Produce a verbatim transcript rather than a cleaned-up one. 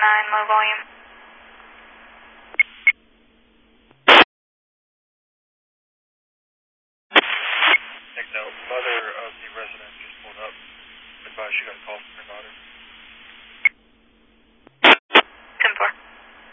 nine, low volume. Take note, mother of the resident just pulled up. Advise she got a call from her daughter.